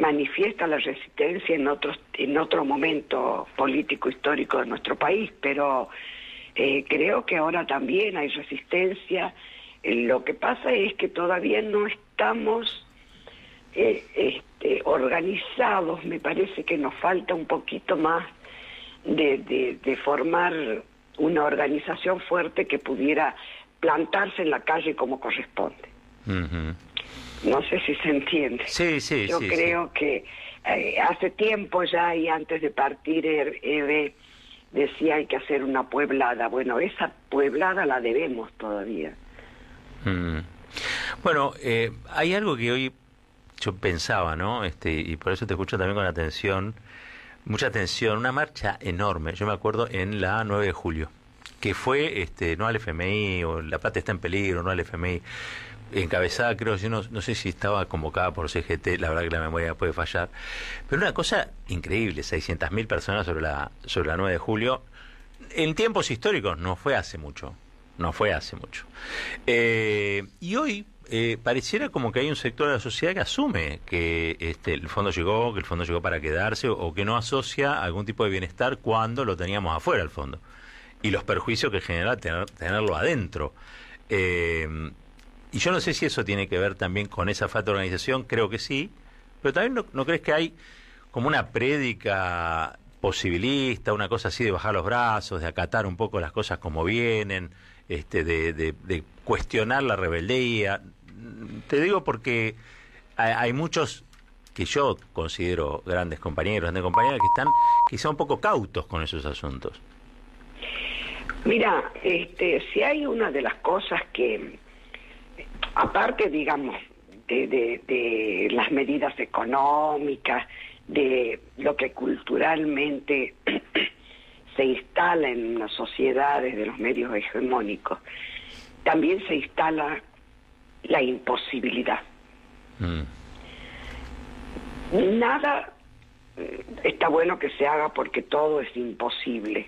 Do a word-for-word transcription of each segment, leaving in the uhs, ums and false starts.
manifiesta la resistencia en otros en otro momento político histórico de nuestro país, pero eh, creo que ahora también hay resistencia. Eh, lo que pasa es que todavía no estamos eh, este, organizados. Me parece que nos falta un poquito más de, de, de formar una organización fuerte que pudiera plantarse en la calle como corresponde. Uh-huh. No sé si se entiende. Sí, sí, Yo sí, creo sí. que eh, hace tiempo ya, y antes de partir, Eve decía hay que hacer una pueblada. Bueno, esa pueblada la debemos todavía. Mm. Bueno, eh, hay algo que hoy yo pensaba, ¿no? Este, y por eso te escucho también con atención, mucha atención, una marcha enorme. Yo me acuerdo en la nueve de julio, que fue, este, no al F M I, o La Plata está en peligro, no al F M I, encabezada, creo, yo no, no sé si estaba convocada por C G T, la verdad que la memoria puede fallar, pero una cosa increíble, seiscientas mil personas sobre la, sobre la nueve de julio, en tiempos históricos, no fue hace mucho, no fue hace mucho. Eh, y hoy eh, pareciera como que hay un sector de la sociedad que asume que este, el fondo llegó, que el fondo llegó para quedarse, o, o que no asocia algún tipo de bienestar cuando lo teníamos afuera el fondo, y los perjuicios que genera tener, tenerlo adentro. Eh, Y yo no sé si eso tiene que ver también con esa falta de organización, creo que sí, pero también no, ¿no crees que hay como una prédica posibilista, una cosa así de bajar los brazos, de acatar un poco las cosas como vienen, este, de, de, de cuestionar la rebeldía? Te digo porque hay, hay muchos que yo considero grandes compañeros, grandes compañeras, que están quizá un poco cautos con esos asuntos. Mira, este, si hay una de las cosas que... aparte, digamos, de, de, de las medidas económicas, de lo que culturalmente se instala en las sociedades de los medios hegemónicos, también se instala la imposibilidad. Mm. Nada está bueno que se haga porque todo es imposible.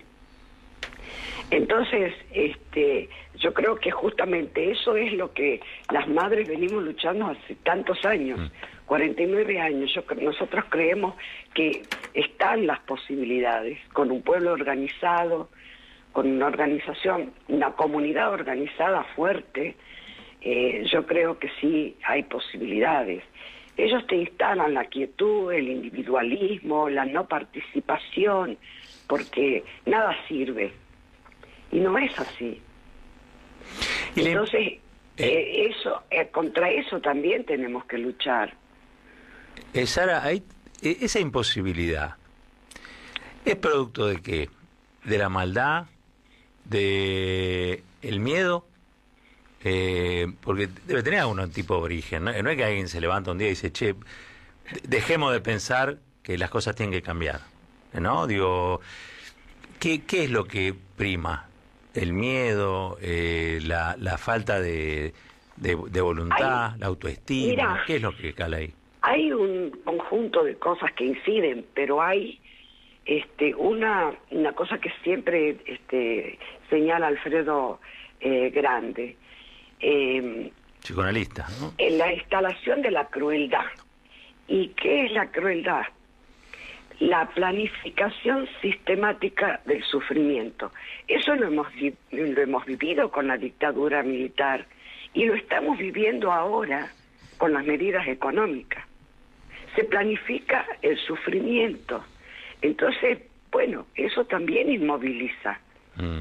Entonces, este, yo creo que justamente eso es lo que las madres venimos luchando hace tantos años, mm. cuarenta y nueve años. Yo, nosotros creemos que están las posibilidades, con un pueblo organizado, con una organización, una comunidad organizada fuerte, eh, yo creo que sí hay posibilidades. Ellos te instalan la quietud, el individualismo, la no participación, porque nada sirve. Y no es así. Entonces, eh, eh, eso eh, contra eso también tenemos que luchar. Eh, Sara, hay, eh, esa imposibilidad, ¿es producto de qué? ¿De la maldad? ¿De el miedo? Eh, porque debe tener algún tipo de origen, ¿no? No es que alguien se levanta un día y dice, che, dejemos de pensar que las cosas tienen que cambiar, ¿no? Digo, ¿qué, qué es lo que prima? El miedo, eh, la, la falta de, de, de voluntad, hay, la autoestima, mira, ¿qué es lo que cala ahí? Hay un conjunto de cosas que inciden, pero hay este, una, una cosa que siempre este, señala Alfredo eh, Grande. Eh, Psicoanalista, ¿no? En la instalación de la crueldad. ¿Y qué es la crueldad? La planificación sistemática del sufrimiento. Eso lo hemos, lo hemos vivido con la dictadura militar y lo estamos viviendo ahora con las medidas económicas. Se planifica el sufrimiento. Entonces, bueno, eso también inmoviliza. Mm.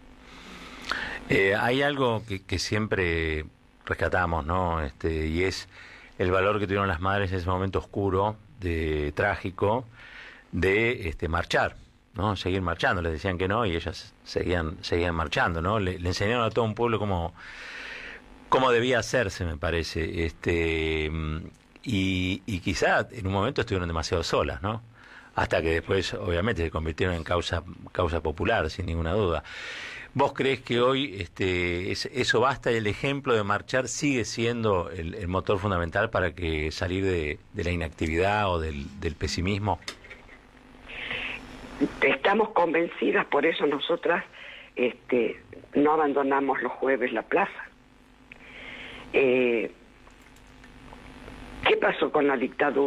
Eh, hay algo que, que siempre rescatamos, ¿no? Este, y es el valor que tuvieron las madres en ese momento oscuro, de trágico, de este marchar, ¿no? Seguir marchando. Les decían que no y ellas seguían seguían marchando, ¿no? Le, le enseñaron a todo un pueblo cómo cómo debía hacerse, me parece. Este y, y quizá en un momento estuvieron demasiado solas, ¿no? Hasta que después, obviamente, se convirtieron en causa causa popular, sin ninguna duda. ¿Vos crees que hoy este es, eso basta y el ejemplo de marchar sigue siendo el, el motor fundamental para que salir de, de la inactividad o del, del pesimismo? Estamos convencidas, por eso nosotras este, no abandonamos los jueves la plaza. Eh, ¿Qué pasó con la dictadura?